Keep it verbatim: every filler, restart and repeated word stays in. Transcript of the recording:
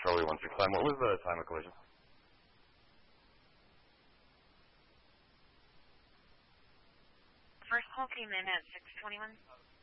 Charlie one six nine. What was the time of collision? First call came in at six twenty-one.